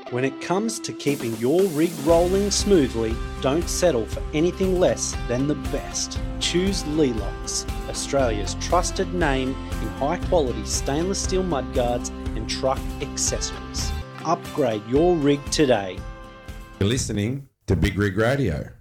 When it comes to keeping your rig rolling smoothly, don't settle for anything less than the best. Choose Lelox, Australia's trusted name in high-quality stainless steel mudguards and truck accessories. Upgrade your rig today. You're listening to Big Rig Radio.